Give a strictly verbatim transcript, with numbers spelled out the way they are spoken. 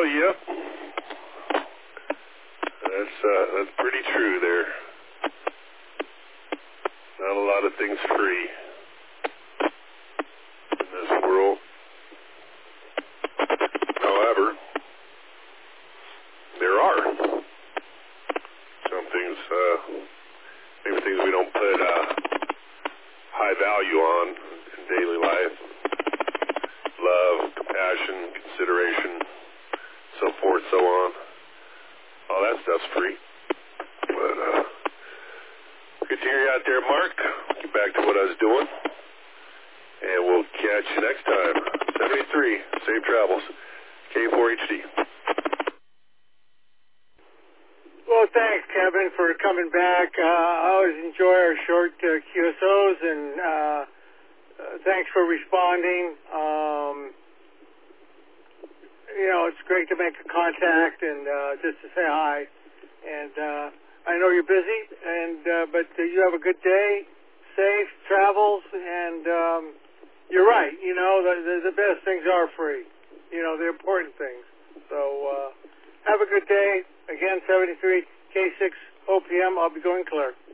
Well, yep. That's uh, that's pretty true there. Not a lot of things free in this world. However, there are some things, uh, maybe things we don't put uh, high value on in daily life. Love, compassion, consideration, so forth, so on. All that stuff's free. But, uh, good to hear you out there, Mark. Get back to what I was doing. And we'll catch you next time. seventy-three, safe travels. K four H D. Well, thanks, Kevin, for coming back. Uh, I always enjoy our short uh, Q S Os, and uh, uh, thanks for responding. Um, you know, it's great to make a contact and uh, just to say hi. And uh, I know you're busy, and uh, but uh, you have a good day, safe travels, and um, you're right. You know, the, the, the best things are free. You know, the important things. So uh, have a good day. Again, seventy-three K six O P M. I'll be going clear.